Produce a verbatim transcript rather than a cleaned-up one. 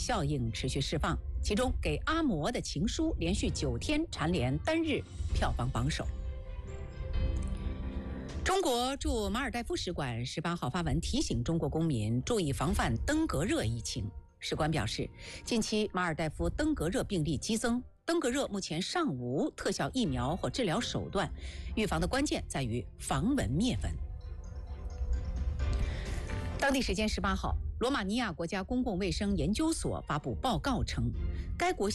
效应持续释放，其中给阿嬷的情书连续九天蝉联单日票房榜首。中国驻马尔代夫使馆十八号发文提醒中国公民注意防范登革热疫情。使馆表示，近期马尔代夫登革热病例激增，登革热目前尚无特效疫苗或治疗手段，预防的关键在于防蚊灭蚊。当地时间十八号，罗马尼亚国家公共卫生研究所发布报告称，该国